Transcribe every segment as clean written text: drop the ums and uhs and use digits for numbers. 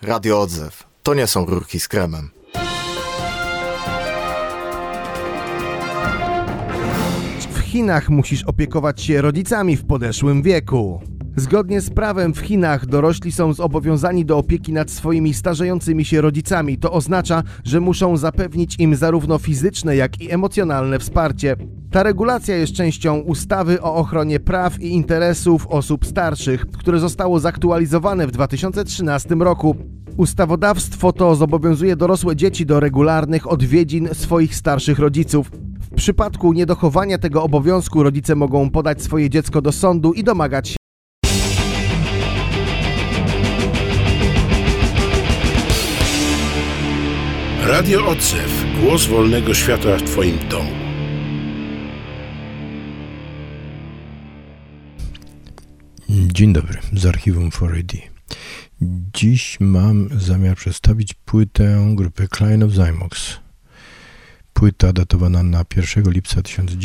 Radio Odzew. To nie są rurki z kremem. W Chinach musisz opiekować się rodzicami w podeszłym wieku. Zgodnie z prawem w Chinach dorośli są zobowiązani do opieki nad swoimi starzejącymi się rodzicami. To oznacza, że muszą zapewnić im zarówno fizyczne, jak i emocjonalne wsparcie. Ta regulacja jest częścią ustawy o ochronie praw i interesów osób starszych, które zostało zaktualizowane w 2013 roku. Ustawodawstwo to zobowiązuje dorosłe dzieci do regularnych odwiedzin swoich starszych rodziców. W przypadku niedochowania tego obowiązku rodzice mogą podać swoje dziecko do sądu i domagać się. Radio Odzew. Głos wolnego świata w Twoim domu. Dzień dobry, z archiwum 4AD. Dziś mam zamiar przedstawić płytę grupy Cline of Zymox. Płyta datowana na 1 lipca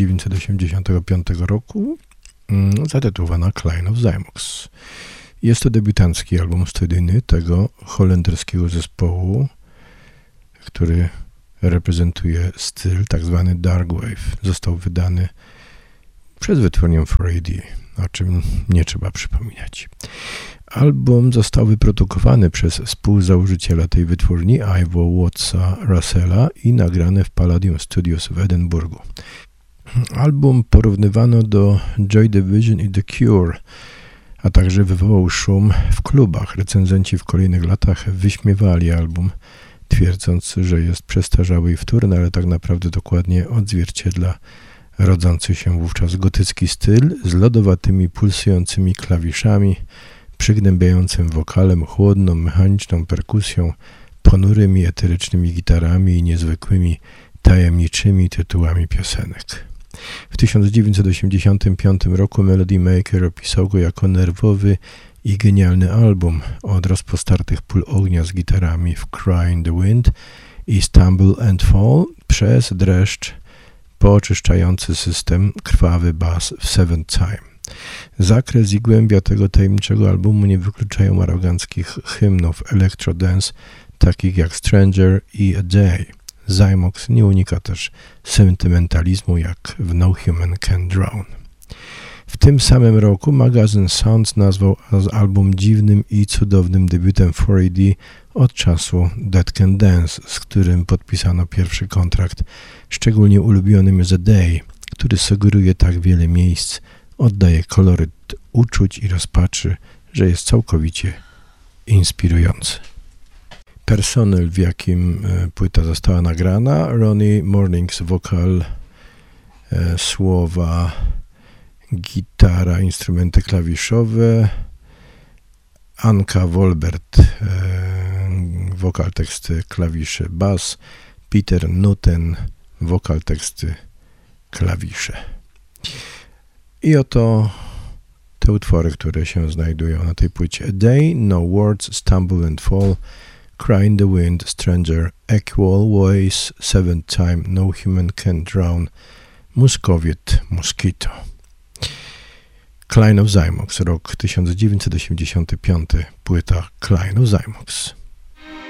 1985 roku, zatytułowana Cline of Zymox. Jest to debiutancki album studyjny tego holenderskiego zespołu, który reprezentuje styl tzw. Dark Wave. Został wydany przez wytwórnię 4AD, o czym nie trzeba przypominać. Album został wyprodukowany przez współzałożyciela tej wytwórni, Ivo Wattsa Russella, i nagrany w Palladium Studios w Edynburgu. Album porównywano do Joy Division i The Cure, a także wywołał szum w klubach. Recenzenci w kolejnych latach wyśmiewali album, twierdząc, że jest przestarzały i wtórny, ale tak naprawdę dokładnie odzwierciedla rodzący się wówczas gotycki styl z lodowatymi, pulsującymi klawiszami, przygnębiającym wokalem, chłodną, mechaniczną perkusją, ponurymi, eterycznymi gitarami i niezwykłymi, tajemniczymi tytułami piosenek. W 1985 roku Melody Maker opisał go jako nerwowy i genialny album od rozpostartych pól ognia z gitarami w Cry in the Wind i Stumble and Fall przez dreszcz po oczyszczający system krwawy bas w Seventh Time. Zakres i głębia tego tajemniczego albumu nie wykluczają aroganckich hymnów electro-dance takich jak Stranger i A Day. Zymox nie unika też sentymentalizmu jak w No Human Can Drown. W tym samym roku magazyn Sounds nazwał album dziwnym i cudownym debiutem 4AD od czasu Dead Can Dance, z którym podpisano pierwszy kontrakt. Szczególnie ulubionym jest A Day, który sugeruje tak wiele miejsc, oddaje koloryt uczuć i rozpaczy, że jest całkowicie inspirujący. Personel, w jakim płyta została nagrana: Ronnie Mornings wokal, słowa, gitara, instrumenty klawiszowe, Anka Wolbert, wokal, teksty, klawisze, bas, Peter Nutten, wokal, teksty, klawisze. I oto te utwory, które się znajdują na tej płycie: A Day, No Words, Stumble and Fall, Cry in the Wind, Stranger, Equal Voice, Seventh Time, No Human Can Drown, Muskowiet, Mosquito. Cline of Zymox, rok 1985, płyta Cline of Zymox.